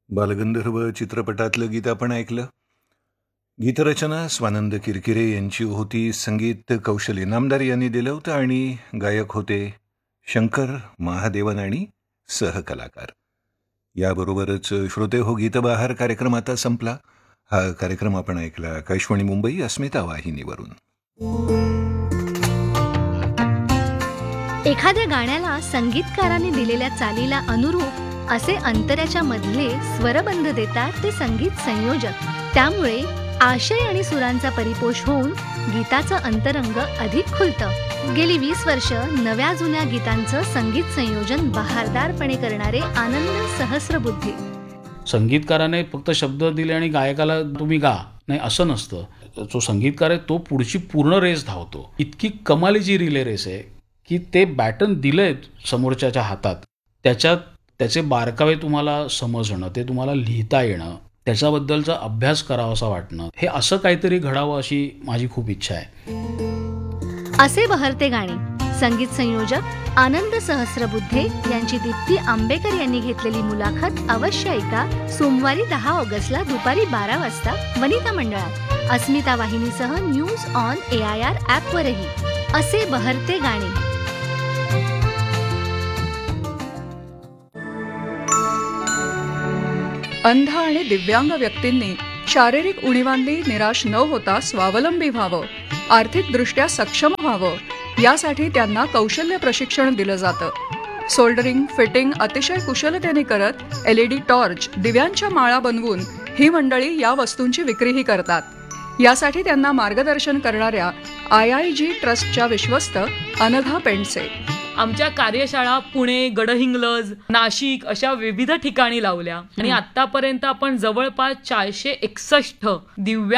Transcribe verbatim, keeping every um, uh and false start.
बालगंधर्व चित्रपटातलं गीत आपण ऐकलं. गीतरचना स्वानंद किरकिरे यांची होती. संगीत कौशल इनामदार यांनी दिलं होतं आणि गायक होते शंकर महादेवन आणि सहकलाकार. याबरोबरच श्रोते हो, गीतबहार कार्यक्रम आता संपला. हा कार्यक्रम आपण ऐकला आकाशवाणी मुंबई अस्मिता वाहिनीवरून. एखाद्या गाण्याला संगीतकाराने दिलेल्या चालीला अनुरूप असे अंतराच्या मधले स्वरबंध देतात ते संगीत संयोजक. त्यामुळे आशय आणि सुरांचा परिपोष होऊन गीताचं अंतरंग अधिक खुलतं. गेली वीस वर्ष नव्या जुन्या गीतांचं संगीत संयोजन बहारदारपणे करणारे आनंद सहस्रबुद्धे. संगीतकाराने फक्त शब्द दिले आणि गायकाला तुम्ही गा, नाही असं नसतं. जो संगीतकार आहे तो पुढची पूर्ण रेस धावतो. इतकी कमालीची रिले रेस आहे की ते बॅटन दिलंय समोरच्याच्या हातात, त्याच्यात त्याचे बारकावे तुम्हाला समजणं, ते तुम्हाला लिहिता येणं, त्याच्याबद्दलचा अभ्यास करावासा वाटणं, हे असं काहीतरी घडावं अशी माझी खूप इच्छा आहे. असे बहरते गाणे. संगीत संयोजक आनंद सहस्रबुद्धे यांची दीप्ती आंबेकर यांनी घेतलेली मुलाखत अवश्य ऐका. सोमवारी दहा ऑगस्टला दुपारी बारा वाजता वनिता मंडळात अस्मिता वाहिनीसह news on A I R ॲपवरही. असे बहरते गाणे. अंध आणि दिव्यांग व्यक्तींनी शारीरिक उणीवांनी निराश न होता स्वावलंबी व्हावं, आर्थिकदृष्ट्या सक्षम व्हावं, यासाठी त्यांना कौशल्य प्रशिक्षण दिलं जातं. सोल्डरिंग, फिटिंग अतिशय कुशलतेने करत एल ई डी टॉर्च, दिव्यांच्या माळा बनवून ही मंडळी या वस्तूंची विक्रीही करतात. यासाठी त्यांना मार्गदर्शन करणाऱ्या आय आय जी ट्रस्टच्या विश्वस्त अनघा पेंडसे. आमच्या कार्यशाळा पुणे, गडहिंग्लज, नाशिक अशा विविध ठिकाणी लावल्या आणि आतापर्यंत आपण जवळपास चारशे एकसष्ट दिव्यांग